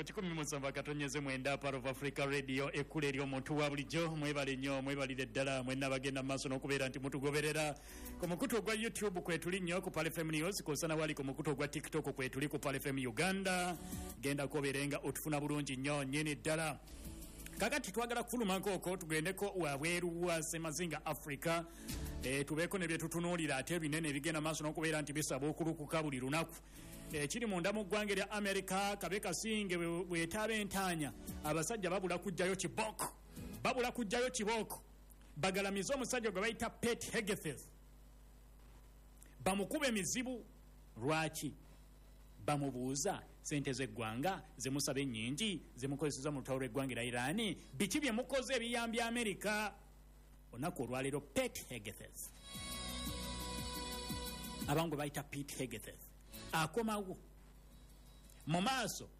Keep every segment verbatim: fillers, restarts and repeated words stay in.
kikumi musamba katonyeze mwenda part of Africa Radio ekule lyo muntu wa bulijjo mwebale nnyo mwebalire ddala mwenna bagenda maaso n'okubeera nti mutugoberera ku mukutu gwa YouTube kwetuli nnyo ku Pale F M News kosana wali ku mukutu gwa TikTok kwetuli ku Pale F M Uganda genda koberenga otufuna bulungi nnyo nyene ddala. Kakati twagala kufuluma nkoko tugendeko wabweru wa Semazinga Africa e, tubeko ne byetutunuulira ate binene bigenda maaso n'okubeera nti bisaba okulukuka buli lunaku. E, kiri munda mu ggwanga lya America kabeka singe bwetaba entaanya abasajja babula kujjayo kiboko babula kujjayo kiboko bagalamiza omusajja gwe bayita Pete Hegseth bamukube emizibu lwaki bamubuuza sente z'eggwanga zemusaba ennyingi zemukozeseza mu lutalo lw'eggwanga lya Iran biki bye mukoze ebiyambya America olunaku olwaleero Pete Hegseth abangu bayita Pete Hegseth akomawo mu maaso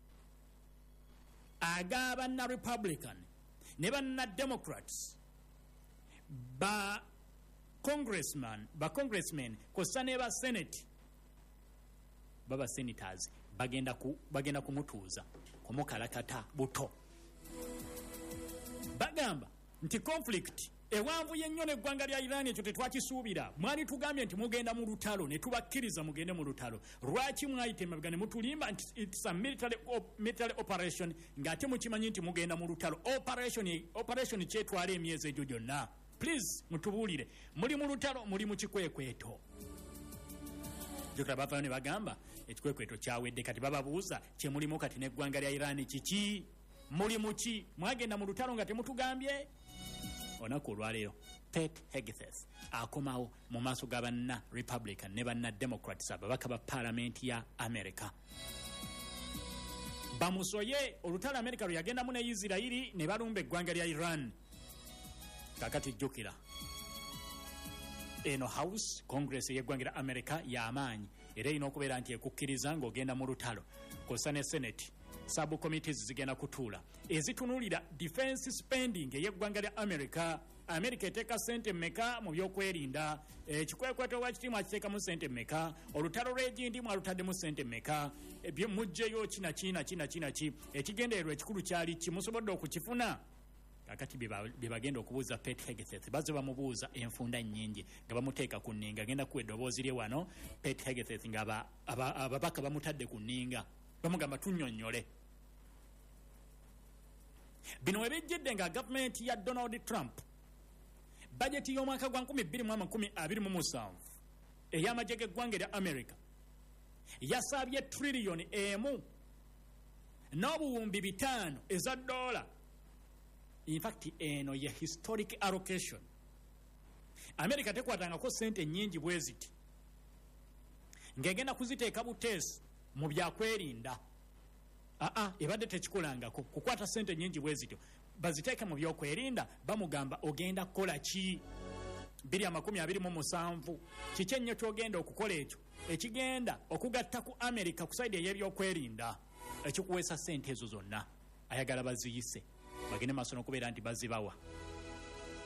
agaba na Republican ne banna Democrats ba congressman ba congressmen kosa ne ba Senate baba senators bagenda ku bagenda kumutuuza kumukalakata buto bagamba nti conflict ewanvu yenyo n'eggwanga lya Iran ekyo tetwakisuubira mwali tugambye nti mugenda mu lutalo ne tubakkiriza mugende mu lutalo lwaki mwayite emabega ne mutulimba nti it's a military, op, military operation ng'ate mukimanyi nti mugenda mu lutalo operation operation kyetwala emyezi egyo gyonna please mutubuulire muli mu lutalo muli mu kikwekweto jokera bavayo ne bagamba ekikwekweto kyawedde kati bababuuza kye mulimu kati n'eggwanga lya Iran kiki muli muki mwagenda mu lutalo nga temutugambye onaku olwaleero Pete Hegseth akomawo mu maaso ga banna Republican ne banna Democrats ababaka ba Parliament ya America bamusoye olutalo America lwe yagendamu ne Israeli ne balumba eggwanga lya Iran kakati jjukira eno House Congress y'eggwanga lya America y'amaanyi era erina okubeera nti ekukkiriza ng'ogenda mu lutalo kosa ne Senate sub committees zigenda kutuula ezitunuulira defense spending ey'eggwanga lya America. America eteeka sente mmeka mu byokwerinda ekikwekweto wa kitimu akiteekamu sente mmeka olutalo lw'egindi mwalutaddemu sente mmeka mujjeyo kina kina kina kina ki ekigendererwa ekikulu kyali kimusobodde okukifuna kakati bye bagenda okubuuza Pete Hegseth baze bamubuuza enfunda nnyingi nga bamuteeka ku nninga agenda kuwa eddoboozi lye wano Pete Hegseth nga ababaka bamutadde ku nninga bamugamba tunnyonnyole bino webejjedde nga gavumenti ya Donald Trump bajeti y'omwaka gwa nkumi bbiri mu amakumi abiri mu musanvu ey'amagye g'eggwanga lya America yasaabye triliyoni emu n'obuwumbi bitaano eza dola. In fact eno ye historic allocation. America tekwatangako sente nnyingi bwe ziti ng'egenda kuziteeka buteesi mu byakwerinda aa ebadde tekikolangako kukwata sente nnyingi bwe zityo baziteeke mu byokwerinda bamugamba ogenda kukola ki biri amakumi abiri mu musanvu kiki ennyo kyogenda okukola ekyo ekigenda okugatta ku America ku saidi ey'ebyokwerinda ekikuweesa sente ezo zonna ayagala baziyise bagende maaso n'okubeera nti bazibawa.